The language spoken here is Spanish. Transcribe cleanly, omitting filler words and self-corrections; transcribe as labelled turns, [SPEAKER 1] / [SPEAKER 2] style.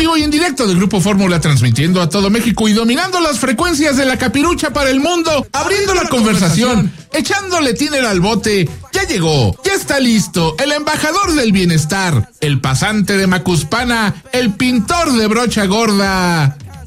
[SPEAKER 1] vivo y en directo del Grupo Fórmula, transmitiendo a todo México y dominando las frecuencias de la capirucha para el mundo, abriendo la conversación, echándole tiner al bote. Ya llegó, ya está listo, el embajador del bienestar, el pasante de Macuspana, el pintor de brocha gorda,